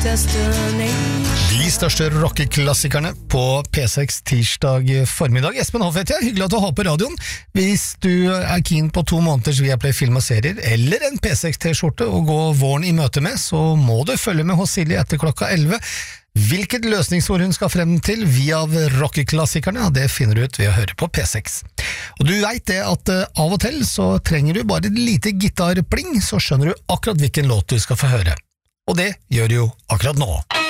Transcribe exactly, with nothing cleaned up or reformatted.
De største rockeklassikerne på P seks tirsdag formiddag. Espen Hoffet, ja, hyggelig at du har på radioen. Hvis du er keen på to måneders Viaplay film og serier, eller en P seks T-skjorte å gå våren i møte med, så må du følge med hos Silje etter klokka elleve. Hvilket løsningsord hun skal frem til via rockeklassikerne, ja, det finner du ut ved å høre på P seks. Og du vet det at uh, av og til så trenger du bare et lite gitarpling, så skjønner du akkurat hvilken låt du skal få høre. Og det gjør du jo akkurat nå.